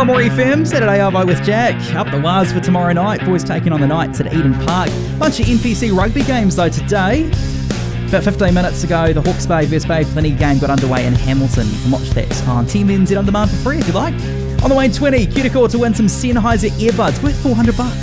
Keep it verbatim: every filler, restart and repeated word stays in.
Paramore F M, Saturday Arvo with Jack. Up the wires for tomorrow night. Boys taking on the Knights at Eden Park. Bunch of N P C rugby games though today. About fifteen minutes ago, the Hawke's Bay versus Bay Plenty game got underway in Hamilton. You can watch that on T V N Z On Demand for free if you like. On the way in twenty, Cuticore to win some Sennheiser earbuds worth four hundred bucks.